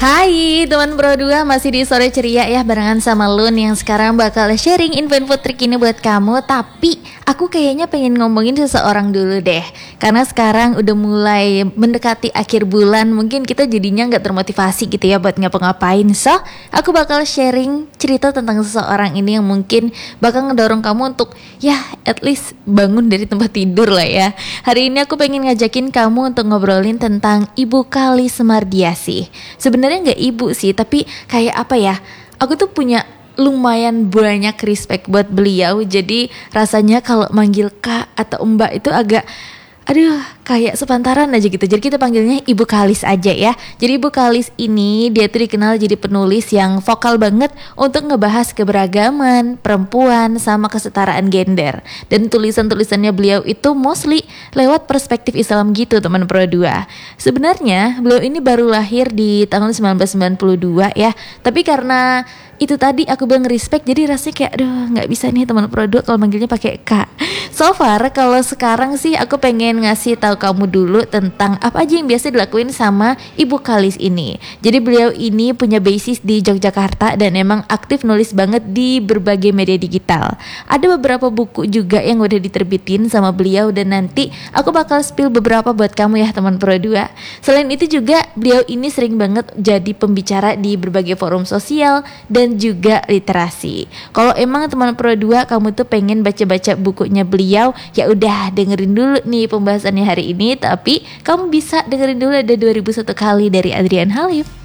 Hai teman Pro 2, masih di sore ceria ya barengan sama Lun yang sekarang bakal sharing info-info terkini buat kamu. Tapi aku kayaknya pengen ngomongin seseorang dulu deh, karena sekarang udah mulai mendekati akhir bulan, mungkin kita jadinya gak termotivasi gitu ya buat ngapa-ngapain. So, aku bakal sharing cerita tentang seseorang ini yang mungkin bakal ngedorong kamu untuk ya at least bangun dari tempat tidur lah ya. Hari ini aku pengen ngajakin kamu untuk ngobrolin tentang Ibu Kali Semardiasih. Sebenarnya nggak ibu sih, tapi kayak apa ya, aku tuh punya lumayan banyak respect buat beliau. Jadi rasanya kalau manggil kak atau mbak itu agak kayak sepantaran aja gitu. Jadi kita panggilnya Ibu Kalis aja ya. Jadi Ibu Kalis ini dia tuh dikenal jadi penulis yang vokal banget untuk ngebahas keberagaman perempuan sama kesetaraan gender. Dan tulisan-tulisannya beliau itu mostly lewat perspektif Islam gitu teman Pro 2. Sebenarnya beliau ini baru lahir di tahun 1992 ya. Tapi karena itu tadi aku bilang respect, jadi rasanya kayak nggak bisa nih teman Pro 2 kalau manggilnya pakai kak. So far kalau sekarang sih aku pengen ngasih tahu kamu dulu tentang apa aja yang biasa dilakuin sama Ibu Kalis ini. Jadi beliau ini punya basis di Yogyakarta dan emang aktif nulis banget di berbagai media digital. Ada beberapa buku juga yang udah diterbitin sama beliau dan nanti aku bakal spill beberapa buat kamu ya teman Pro 2. Selain itu juga beliau ini sering banget jadi pembicara di berbagai forum sosial dan juga literasi. Kalau emang teman Pro 2 kamu tuh pengen baca-baca bukunya beliau, ya udah dengerin dulu nih pembahasannya hari ini. Tapi kamu bisa dengerin dulu ada 2001 kali dari Adrian Halif.